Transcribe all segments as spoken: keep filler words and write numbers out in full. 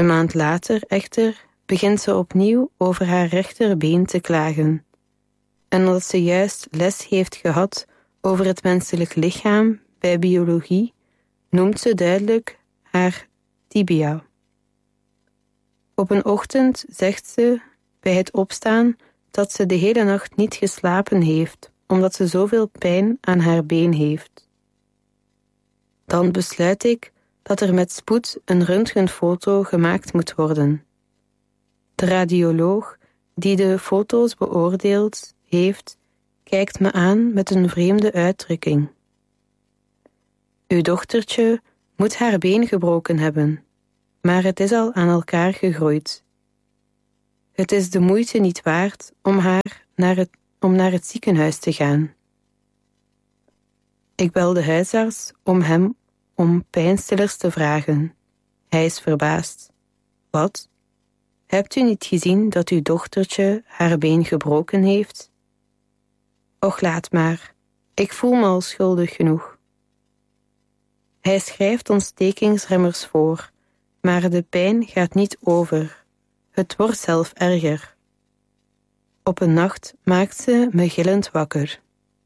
Een maand later, echter, begint ze opnieuw over haar rechterbeen te klagen. En omdat ze juist les heeft gehad over het menselijk lichaam bij biologie, noemt ze duidelijk haar tibia. Op een ochtend zegt ze bij het opstaan dat ze de hele nacht niet geslapen heeft, omdat ze zoveel pijn aan haar been heeft. Dan besluit ik dat er met spoed een röntgenfoto gemaakt moet worden. De radioloog die de foto's beoordeeld heeft, kijkt me aan met een vreemde uitdrukking. Uw dochtertje moet haar been gebroken hebben, maar het is al aan elkaar gegroeid. Het is de moeite niet waard om haar naar het, om naar het ziekenhuis te gaan. Ik bel de huisarts om hem om pijnstillers te vragen. Hij is verbaasd. Wat? Hebt u niet gezien dat uw dochtertje haar been gebroken heeft? Och, laat maar. Ik voel me al schuldig genoeg. Hij schrijft ontstekingsremmers voor, maar de pijn gaat niet over. Het wordt zelf erger. Op een nacht maakt ze me gillend wakker.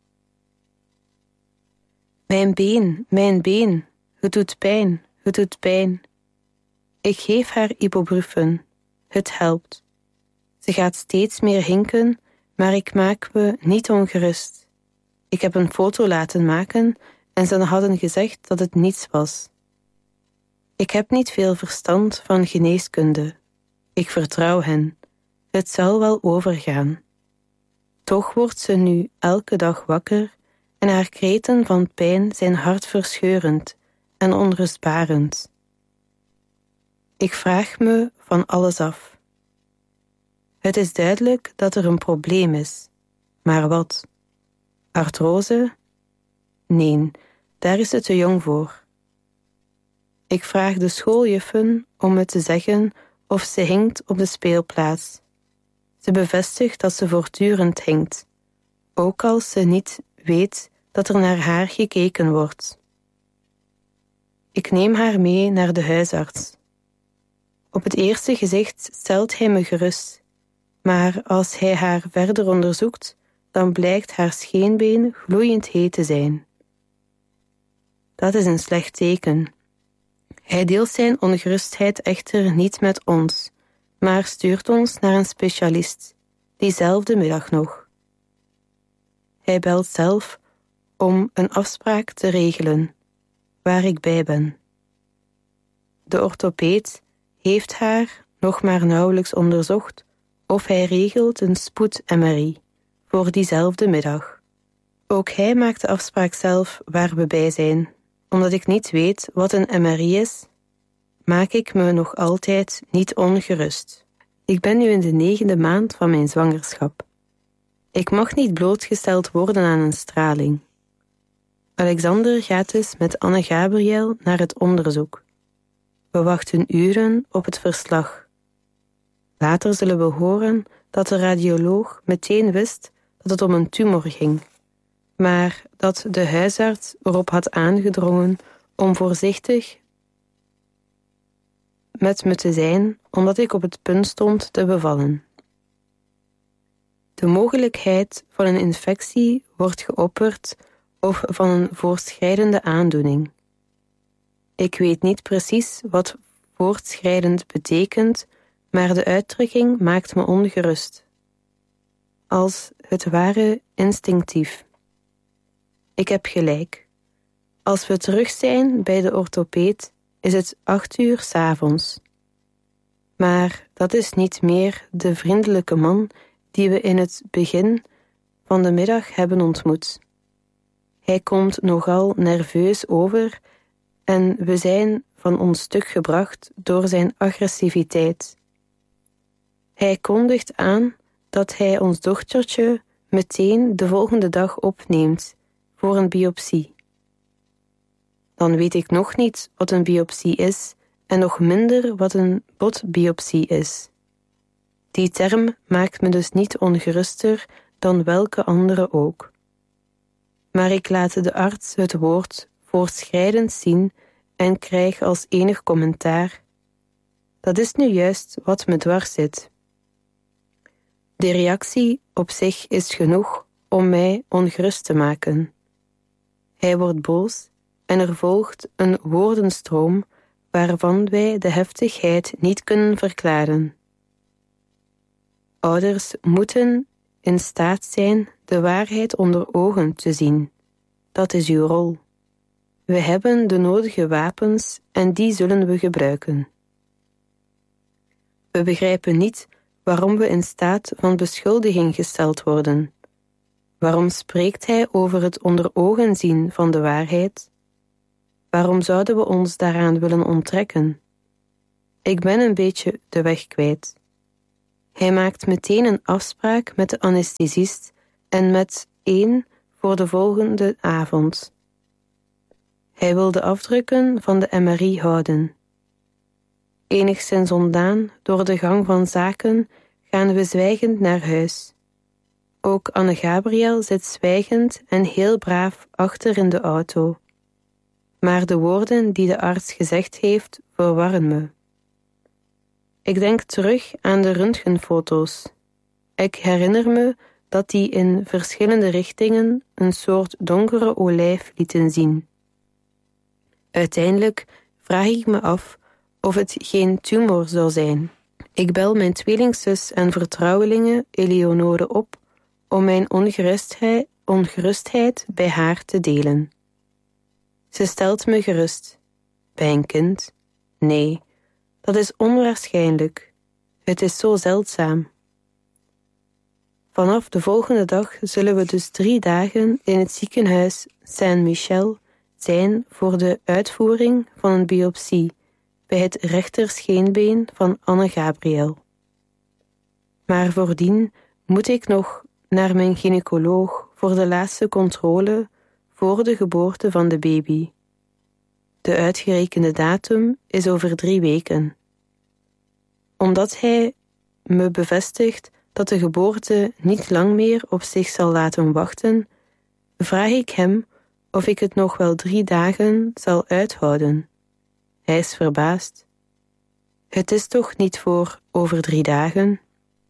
Mijn been, mijn been, het doet pijn, het doet pijn. Ik geef haar ibuprofen, het helpt. Ze gaat steeds meer hinken, maar ik maak me niet ongerust. Ik heb een foto laten maken en ze hadden gezegd dat het niets was. Ik heb niet veel verstand van geneeskunde. Ik vertrouw hen. Het zal wel overgaan. Toch wordt ze nu elke dag wakker en haar kreten van pijn zijn hartverscheurend en onrustbarend. Ik vraag me van alles af. Het is duidelijk dat er een probleem is. Maar wat? Artrose? Nee, daar is ze te jong voor. Ik vraag de schooljuffen om me te zeggen of ze hinkt op de speelplaats. Ze bevestigt dat ze voortdurend hinkt, ook als ze niet weet dat er naar haar gekeken wordt. Ik neem haar mee naar de huisarts. Op het eerste gezicht stelt hij me gerust, maar als hij haar verder onderzoekt, dan blijkt haar scheenbeen gloeiend heet te zijn. Dat is een slecht teken. Hij deelt zijn ongerustheid echter niet met ons, maar stuurt ons naar een specialist, diezelfde middag nog. Hij belt zelf om een afspraak te regelen, waar ik bij ben. De orthopeed heeft haar nog maar nauwelijks onderzocht of hij regelt een spoed-M R I voor diezelfde middag. Ook hij maakt de afspraak zelf waar we bij zijn. Omdat ik niet weet wat een M R I is, maak ik me nog altijd niet ongerust. Ik ben nu in de negende maand van mijn zwangerschap. Ik mag niet blootgesteld worden aan een straling. Alexander gaat dus met Anne-Gabriel naar het onderzoek. We wachten uren op het verslag. Later zullen we horen dat de radioloog meteen wist dat het om een tumor ging, maar dat de huisarts erop had aangedrongen om voorzichtig met me te zijn, omdat ik op het punt stond te bevallen. De mogelijkheid van een infectie wordt geopperd of van een voortschrijdende aandoening. Ik weet niet precies wat voortschrijdend betekent, maar de uitdrukking maakt me ongerust. Als het ware instinctief. Ik heb gelijk. Als we terug zijn bij de orthopeed, is het acht uur 's avonds. Maar dat is niet meer de vriendelijke man die we in het begin van de middag hebben ontmoet. Hij komt nogal nerveus over en we zijn van ons stuk gebracht door zijn agressiviteit. Hij kondigt aan dat hij ons dochtertje meteen de volgende dag opneemt voor een biopsie. Dan weet ik nog niet wat een biopsie is en nog minder wat een botbiopsie is. Die term maakt me dus niet ongeruster dan welke andere ook. Maar ik laat de arts het woord voortschrijdend zien en krijg als enig commentaar: dat is nu juist wat me dwars zit. De reactie op zich is genoeg om mij ongerust te maken. Hij wordt boos en er volgt een woordenstroom waarvan wij de heftigheid niet kunnen verklaren. Ouders moeten in staat zijn de waarheid onder ogen te zien. Dat is uw rol. We hebben de nodige wapens en die zullen we gebruiken. We begrijpen niet waarom we in staat van beschuldiging gesteld worden. Waarom spreekt hij over het onder ogen zien van de waarheid? Waarom zouden we ons daaraan willen onttrekken? Ik ben een beetje de weg kwijt. Hij maakt meteen een afspraak met de anesthesist en met één voor de volgende avond. Hij wil de afdrukken van de M R I houden. Enigszins ontdaan door de gang van zaken gaan we zwijgend naar huis. Ook Anne-Gabriel zit zwijgend en heel braaf achter in de auto. Maar de woorden die de arts gezegd heeft, verwarren me. Ik denk terug aan de röntgenfoto's. Ik herinner me dat die in verschillende richtingen een soort donkere olijf lieten zien. Uiteindelijk vraag ik me af of het geen tumor zou zijn. Ik bel mijn tweelingzus en vertrouwelinge Eleonore op om mijn ongerustheid, ongerustheid bij haar te delen. Ze stelt me gerust. Bij een kind? Nee, dat is onwaarschijnlijk. Het is zo zeldzaam. Vanaf de volgende dag zullen we dus drie dagen in het ziekenhuis Saint-Michel zijn voor de uitvoering van een biopsie bij het rechterscheenbeen van Anne-Gabriel. Maar voordien moet ik nog naar mijn gynaecoloog voor de laatste controle voor de geboorte van de baby. De uitgerekende datum is over drie weken. Omdat hij me bevestigt dat de geboorte niet lang meer op zich zal laten wachten, vraag ik hem of ik het nog wel drie dagen zal uithouden. Hij is verbaasd. Het is toch niet voor over drie dagen?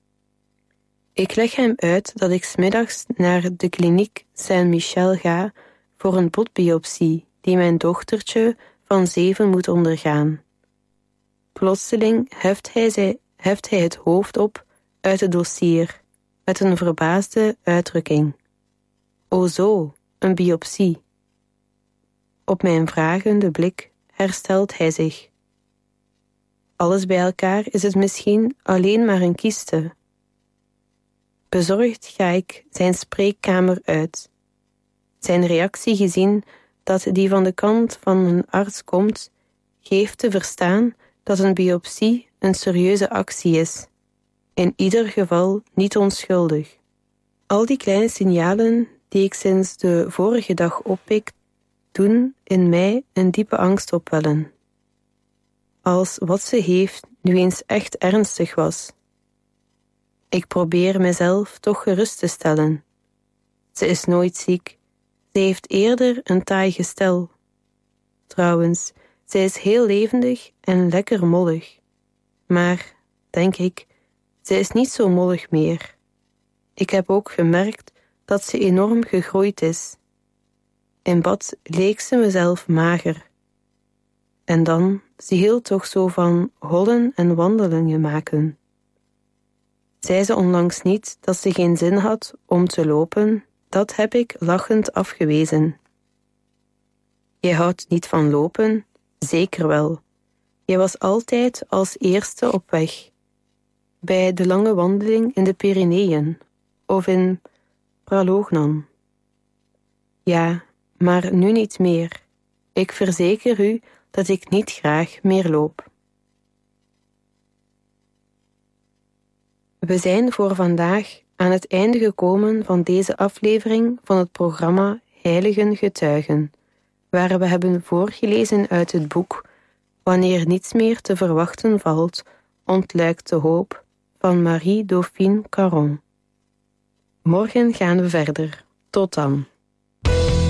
Ik leg hem uit dat ik 's middags naar de kliniek Saint-Michel ga voor een botbiopsie die mijn dochtertje van zeven moet ondergaan. Plotseling heft hij, zij, heft hij het hoofd op uit het dossier met een verbaasde uitdrukking. O zo, een biopsie. Op mijn vragende blik herstelt hij zich. Alles bij elkaar is het misschien alleen maar een kiste. Bezorgd ga ik zijn spreekkamer uit. Zijn reactie gezien dat die van de kant van een arts komt, geeft te verstaan dat een biopsie een serieuze actie is. In ieder geval niet onschuldig. Al die kleine signalen die ik sinds de vorige dag oppik, doen in mij een diepe angst opwellen. Als wat ze heeft nu eens echt ernstig was. Ik probeer mezelf toch gerust te stellen. Ze is nooit ziek. Ze heeft eerder een taai gestel. Trouwens, zij is heel levendig en lekker mollig. Maar, denk ik, zij is niet zo mollig meer. Ik heb ook gemerkt dat ze enorm gegroeid is. In bad leek ze mezelf mager. En dan, ze hield toch zo van hollen en wandelingen maken. Zei ze onlangs niet dat ze geen zin had om te lopen, dat heb ik lachend afgewezen. Je houdt niet van lopen? Zeker wel. Je was altijd als eerste op weg. Bij de lange wandeling in de Pyreneeën of in Pralognan. Ja, maar nu niet meer. Ik verzeker u dat ik niet graag meer loop. We zijn voor vandaag aan het einde gekomen van deze aflevering van het programma Heiligen Getuigen, waar we hebben voorgelezen uit het boek Wanneer niets meer te verwachten valt, ontluikt de hoop van Marie Dauphine Caron. Morgen gaan we verder. Tot dan.